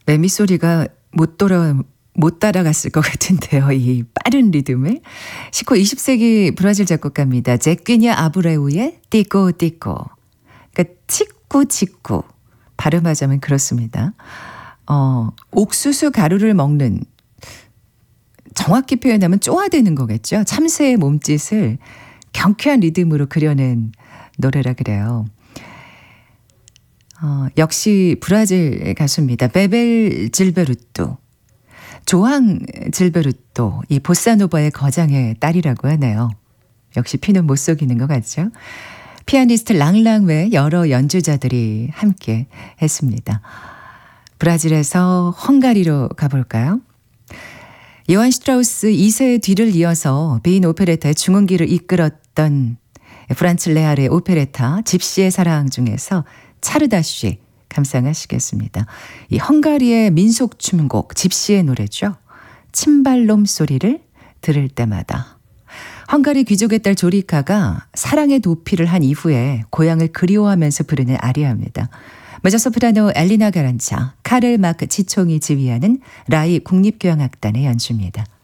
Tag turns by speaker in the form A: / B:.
A: 매미 소리가 못 따라갔을 것 같은데요. 이 빠른 리듬을. 19, 20세기 브라질 작곡가입니다. 제퀴냐 아브레우의 띠꼬 띠꼬. 그러니까 치꾸 치꾸. 발음하자면 그렇습니다. 옥수수 가루를 먹는, 정확히 표현하면 쪼아대는 거겠죠. 참새의 몸짓을 경쾌한 리듬으로 그려낸 노래라 그래요. 역시 브라질 가수입니다. 베벨 질베르토. 조앙 질베르토. 이 보사노바의 거장의 딸이라고 하네요. 역시 피는 못 속이는 것 같죠. 피아니스트 랑랑 외 여러 연주자들이 함께 했습니다. 브라질에서 헝가리로 가볼까요? 요한 슈트라우스 2세의 뒤를 이어서 베인 오페레타의 중흥기를 이끌었던 프란츠 레알의 오페레타 집시의 사랑 중에서 차르다쉬 감상하시겠습니다. 이 헝가리의 민속춤곡 집시의 노래죠. 침발롬 소리를 들을 때마다. 헝가리 귀족의 딸 조리카가 사랑의 도피를 한 이후에 고향을 그리워하면서 부르는 아리아입니다. 메조소프라노 엘리나 가란차, 카를 마크 지총이 지휘하는 라이 국립교향악단의 연주입니다.